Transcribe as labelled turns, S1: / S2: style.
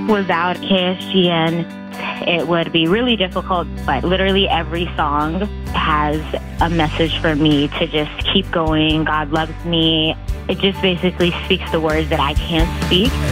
S1: Without KSGN, it would be really difficult, but literally every song has a message for me to just keep going. God loves me. It just basically speaks the words that I can't speak.